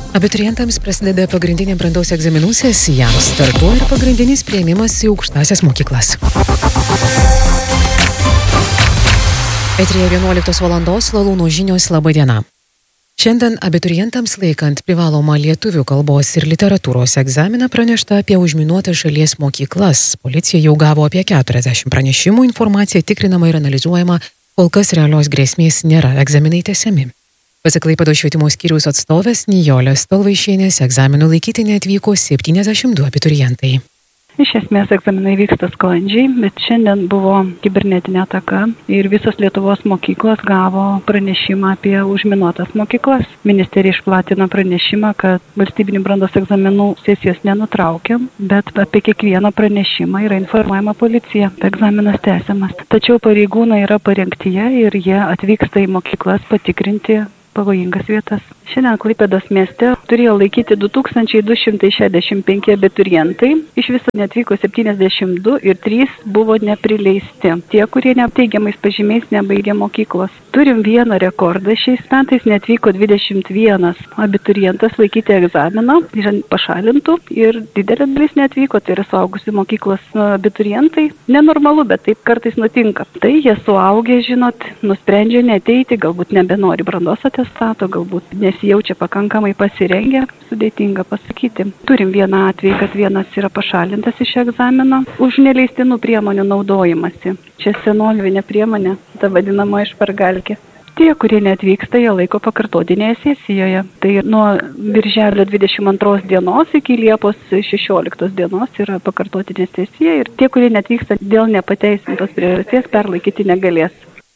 Abiturientams prasideda pagrindinė brandos egzaminų sesija. Startuoja ir pagrindinis priėmimas į aukštąsias mokyklas. Eteryje 11 valandos Lalūno žinios. Labą dieną. Šiandien abiturientams laikant privalomą lietuvių kalbos ir literatūros egzaminą pranešta apie užminuotas šalies mokyklas. Policija jau gavo apie 40 pranešimų, informacija tikrinama ir analizuojama, kol kas realios grėsmės nėra, egzaminai tęsiami. Pasak Klaipėdos švietimo skyriaus atstovės Nijolės Tolvaišienės egzaminų laikyti neatvyko 72 abiturientai. Iš esmės egzaminai vyksta sklandžiai, bet šiandien buvo kibernetinė ataka ir visos Lietuvos mokyklos gavo pranešimą apie užminuotas mokyklas. Ministerija išplatino pranešimą, kad valstybinių brandos egzaminų sesijos nenutraukia, bet apie kiekvieną pranešimą yra informuojama policija. Egzaminas tęsiamas. Tačiau pareigūnai yra parengtyje ir jie atvyksta į mokyklas patikrinti pavojingas vietas. Šiandien Klaipėdos mieste turėjo laikyti 2265 abiturientai, iš viso netvyko 72 ir 3 buvo neprileisti. Tie, kurie neteigiamais pažymiais nebaigė mokyklos. Turim vieną rekordą, šiais metais netvyko 21 abiturientas laikyti egzaminą, yra pašalintų ir didelė dalis netvyko, tai yra suaugusių mokyklos abiturientai. Nenormalu, bet taip kartais nutinka. Tai jie suaugę, žinot, nusprendžia neateiti, galbūt nebenori brandos atestato, galbūt nesijaučia pakankamai pasirengę, sudėtinga pasakyti. Turim vieną atvejį, kad vienas yra pašalintas iš egzamino už neleistinų priemonių naudojimasi. Čia senovinė priemonė, ta vadinama špargalkė. Tie, kurie neatvyksta, jie laiko pakartotinėje sesijoje. Tai nuo birželio 22 dienos iki Liepos 16 dienos yra pakartotinė sesija ir tie, kurie neatvyksta dėl nepateisintos priežasties, perlaikyti negalės.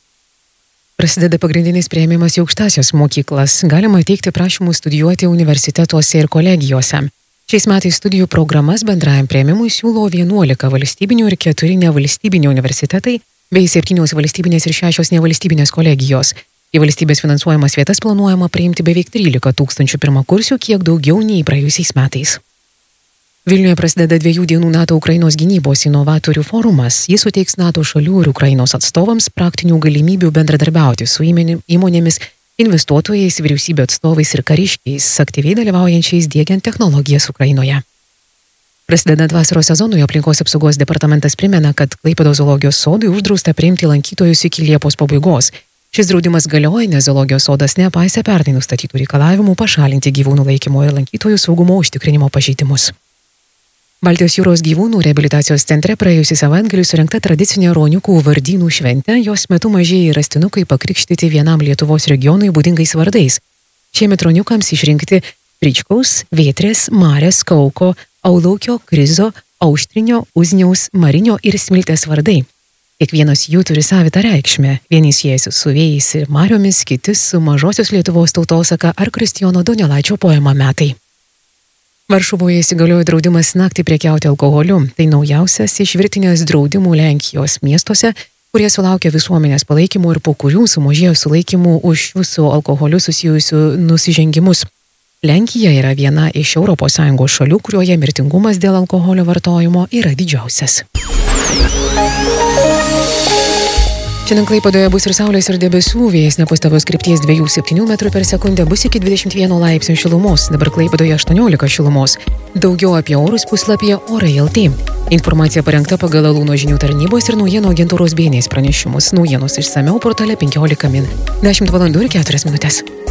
Prasideda pagrindinis priėmimas į aukštąsias mokyklas. Galima teikti prašymus studijuoti universitetuose ir kolegijose. Šiais metais studijų programas bendrajam priėmimui siūlo 11 valstybinių ir 4 nevalstybinių universitetai bei 7 valstybinės ir 6 nevalstybinės kolegijos. Į valstybės finansuojamas vietas planuojama priimti beveik 13 000 pirmakursių, kiek daugiau nei praėjusiais metais. Vilniuje prasideda 2 dienų NATO Ukrainos gynybos inovatorių forumas. Jis suteiks NATO šalių ir Ukrainos atstovams praktinių galimybių bendradarbiauti su įmonėmis, investuotojais, vyriausybių atstovais ir kariškiais, aktyviai dalyvaujančiais diegiant technologijas Ukrainoje. Prasidedant vasaros sezonui, aplinkos apsaugos departamentas primena, kad Klaipėdos zoologijos sodui uždrausta priimti lankytojus iki Liepos pabaigos. Šis draudimas galioja, nes zoologijos sodas nepaisė pernai nustatytų reikalavimų pašalinti gyvūnų laikymo ir lankytojų saugumo užtikrinimo pažeidimus. Baltijos jūros gyvūnų reabilitacijos centre praėjusį savaitgalį surengta tradicinė ruoniukų vardynų šventė, jos metu mažieji rastinukai pakrikštyti vienam Lietuvos regionui būdingais vardais. Šiemet ruoniukams išrinkti Pričkaus, Vėtrės, Marės, Kauko, Aulaukio, Krizo, Auštrinio, Uzniaus, Marinio ir Smiltės vardai. Kiekvienas jų turi savitą reikšmę. Vieni siejasi su vėjais ir mariomis, kiti su mažosios Lietuvos tautosaka ar Kristijono Donelaičio poema Metai. Varšuvoje įsigaliojo draudimas naktį prekiauti alkoholiu. Tai naujausias iš virtinės draudimų Lenkijos miestuose, kurie sulaukia visuomenės palaikymo ir po kurių sumažėjo sulaikymų už šių su alkoholiu susijusių nusižengimus. Lenkija yra viena iš ES šalių, kurioje mirtingumas dėl alkoholio vartojimo yra didžiausias. Šiandien Klaipėdoje bus ir saulės ir debesų, vėjas nepastovios krypties 2,7 metrų per sekundę, bus iki 21 laipsnių šilumos, dabar Klaipėdoje 18 šilumos. Daugiau apie orus puslapyje Orai.lt. Informacija parengta pagal Lalūno žinių tarnybos ir naujienų agentūros BNS pranešimus. Naujienos išsamiau portale 15 min. 10 valandų ir 4 minutės.